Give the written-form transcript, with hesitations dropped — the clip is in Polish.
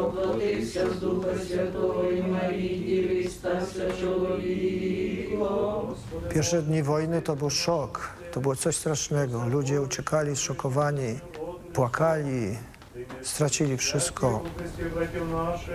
воплотився з Духа Святого і Марії Діви, стався чоловіком. Pierwsze dni wojny to był szok, to było coś strasznego. Ludzie uciekali zszokowani, płakali, stracili wszystko.